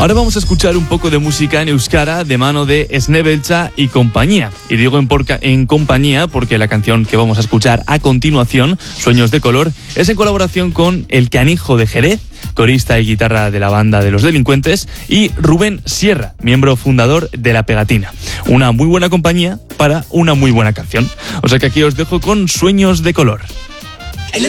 Ahora vamos a escuchar un poco de música en euskara de mano de Esne Beltza y compañía. Y digo en compañía porque la canción que vamos a escuchar a continuación, Sueños de Color, es en colaboración con El Canijo de Jerez, corista y guitarra de la banda de Los Delincuentes, y Rubén Sierra, miembro fundador de La Pegatina. Una muy buena compañía para una muy buena canción. O sea que aquí os dejo con Sueños de Color.